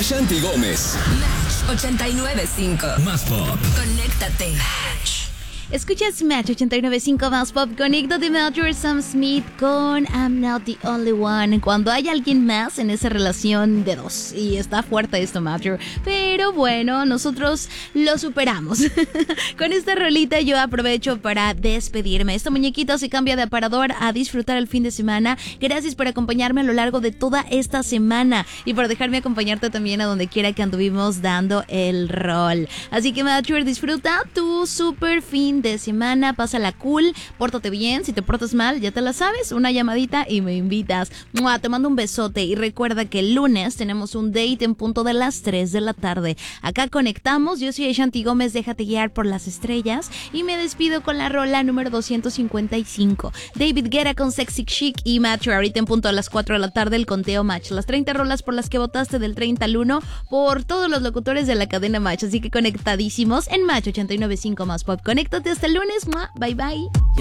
Ashanti Gómez. Match 89.5. Más pop. Conéctate. Escuchas Match 89.5 Más Pop. Conecto de Major Sam Smith con I'm Not the Only One. Cuando hay alguien más en esa relación de dos. Y está fuerte esto, Major. Pero bueno, nosotros lo superamos. Con esta rolita yo aprovecho para despedirme. Esta muñequita se cambia de aparador a disfrutar el fin de semana. Gracias por acompañarme a lo largo de toda esta semana. Y por dejarme acompañarte también a donde quiera que anduvimos dando el rol. Así que Major, disfruta tu super fin de semana, pásala cool, pórtate bien, si te portas mal, ya te la sabes, una llamadita y me invitas. ¡Mua! Te mando un besote y recuerda que el lunes tenemos un date en punto de las 3 de la tarde. Acá conectamos, yo soy Ashanti Gómez, déjate guiar por las estrellas y me despido con la rola número 255. David Guetta con Sexy Chic y Match. Ahorita en punto a las 4 de la tarde el conteo Match. Las 30 rolas por las que votaste del 30 al 1 por todos los locutores de la cadena Match. Así que conectadísimos en Match 89.5 Más Pop. Conéctate hasta el lunes. Bye bye.